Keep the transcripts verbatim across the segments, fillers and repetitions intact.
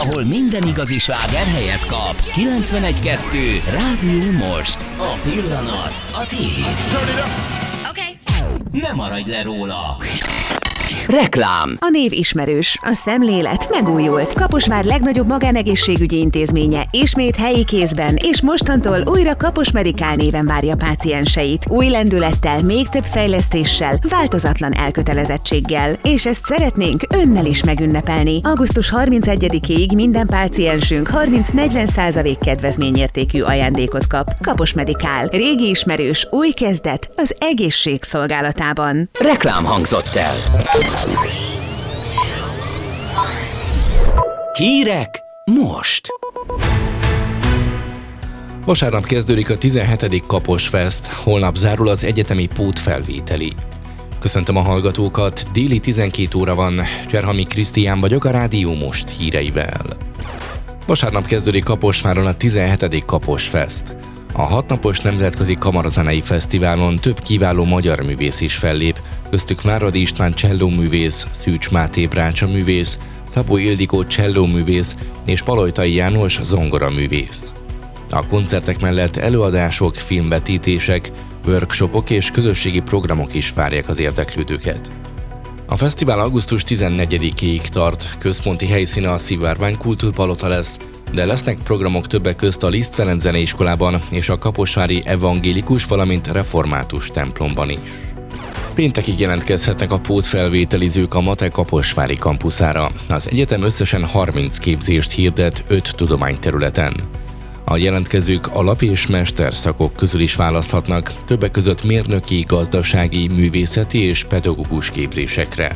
ahol minden igazi sláger helyet kap. kilencvenegy kettő Rádió Most. A pillanat a tiéd. Okay. Ne maradj le róla. Reklám. A név ismerős, a szemlélet megújult. Kaposvár legnagyobb magánegészségügyi intézménye ismét helyi kézben, és mostantól újra Kapos Medikál néven várja pácienseit. Új lendülettel, még több fejlesztéssel, változatlan elkötelezettséggel. És ezt szeretnénk önnel is megünnepelni. augusztus harmincegyedikéig minden páciensünk harminc-negyven százalék kedvezményértékű ajándékot kap. Kapos Medikál. Régi ismerős, új kezdet az egészség szolgálatában. Reklám hangzott el. Hírek most. Vasárnap kezdődik a tizenhetedik Kapos Fest, holnap zárul az egyetemi pótfelvételi. Köszöntöm a hallgatókat, déli tizenkét óra van, Cserhami Krisztián vagyok a Rádió Most híreivel. Vasárnap kezdődik Kaposváron a tizenhetedik Kapos Fest. A hatnapos nemzetközi kamarazenei fesztiválon több kiváló magyar művész is fellép, köztük Váradi István csellóművész, Szűcs Máté brácsa művész, Szabó Ildikó csellóművész és Palojtai János zongoraművész. A koncertek mellett előadások, filmvetítések, workshopok és közösségi programok is várják az érdeklődőket. A fesztivál augusztus tizennegyedikéig tart, központi helyszíne a Szivárvány Kultúrpalota lesz, de lesznek programok többek közt a Liszt Ferenc Zeneiskolában és a kaposvári evangélikus, valamint református templomban is. Péntekig jelentkezhetnek a pótfelvételizők a MATE kaposvári kampuszára. Az egyetem összesen harminc képzést hirdet öt tudományterületen. A jelentkezők alap- és mesterszakok közül is választhatnak, többek között mérnöki, gazdasági, művészeti és pedagógus képzésekre.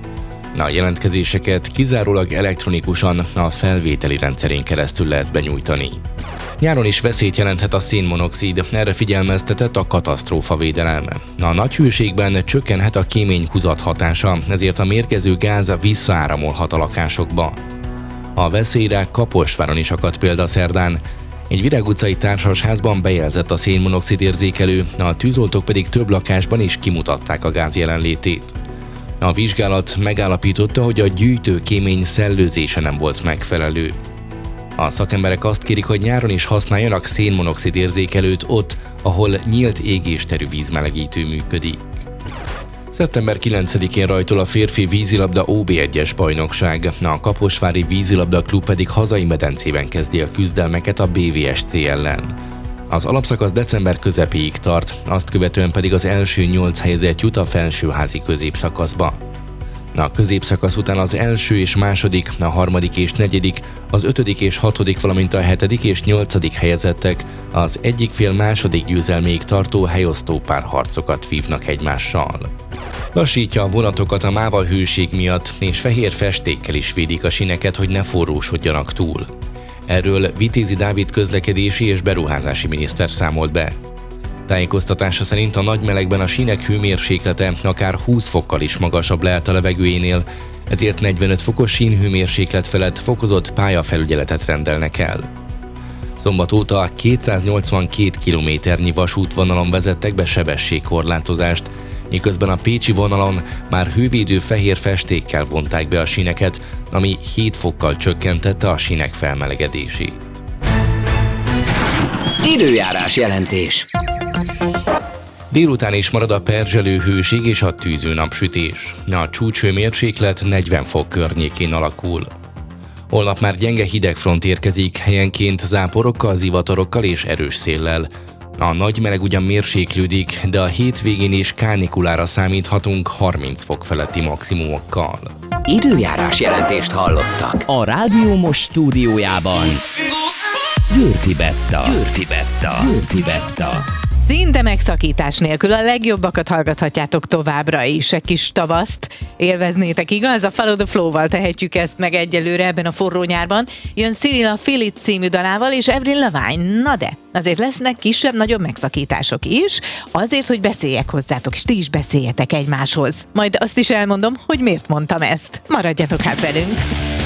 A jelentkezéseket kizárólag elektronikusan a felvételi rendszerén keresztül lehet benyújtani. Nyáron is veszélyt jelenthet a szénmonoxid, erre figyelmeztetett a katasztrófavédelem. A nagy hőségben csökkenhet a kémény húzat hatása, ezért a mérgező gáz visszaáramolhat a lakásokba. A veszélyre Kaposváron is akadt példa szerdán. Egy Virág utcai társasházban bejelzett a szénmonoxid érzékelő, a tűzoltók pedig több lakásban is kimutatták a gáz jelenlétét. A vizsgálat megállapította, hogy a gyűjtő kémény szellőzése nem volt megfelelő. A szakemberek azt kérik, hogy nyáron is használjanak szénmonoxid érzékelőt ott, ahol nyílt égésterű vízmelegítő működik. szeptember kilencedikén rajtol a férfi vízilabda ó bé egyes bajnokság, a Kaposvári Vízilabda Klub pedig hazai medencében kezdi a küzdelmeket a bé vé es cé ellen. Az alapszakasz december közepéig tart, azt követően pedig az első nyolc helyezett jut a felsőházi középszakaszba. A középszakasz után az első és második, a harmadik és negyedik, az ötödik és hatodik, valamint a hetedik és nyolcadik helyezettek az egyik fél második győzelméig tartó helyosztó párharcokat vívnak egymással. Lassítja a vonatokat a máva hőség miatt, és fehér festékkel is védik a síneket, hogy ne forrósodjanak túl. Erről Vitézi Dávid közlekedési és beruházási miniszter számolt be. Tájékoztatása szerint a nagy melegben a sínek hőmérséklete akár húsz fokkal is magasabb lehet a levegőjénél, ezért negyvenöt fokos sínhőmérséklet felett fokozott pályafelügyeletet rendelnek el. Szombat óta kétszáznyolcvankét kilométernyi vasútvonalon vezettek be sebességkorlátozást, miközben a pécsi vonalon már hővédő fehér festékkel vonták be a síneket, ami hét fokkal csökkentette a sínek felmelegedését. Időjárás jelentés. Délután is marad a perzselő hőség és a tűző napsütés. A csúcshőmérséklet negyven fok környékén alakul. Holnap már gyenge hidegfront érkezik, helyenként záporokkal, zivatorokkal és erős széllel. A nagy meleg ugyan mérséklődik, de a hétvégén is kánikulára számíthatunk harminc fok feletti maximumokkal. Időjárás jelentést hallottak. A Rádió Most stúdiójában Győrfi Betta. Győrfi Betta. Győrfi Betta. Szinte megszakítás nélkül a legjobbakat hallgathatjátok továbbra is. Egy kis tavaszt élveznétek, igaz? A Follow the Flow-val tehetjük ezt meg egyelőre ebben a forró nyárban. Jön Cyril a Feel It című dalával és Avril Lavigne. Na de, azért lesznek kisebb-nagyobb megszakítások is, azért, hogy beszéljek hozzátok, és ti is beszéljetek egymáshoz. Majd azt is elmondom, hogy miért mondtam ezt. Maradjatok hát velünk!